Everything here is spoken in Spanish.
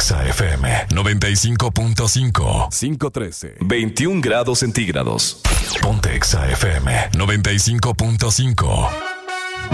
Exa FM 95.5. 513. 21 grados centígrados. Ponte Exa FM 95.5.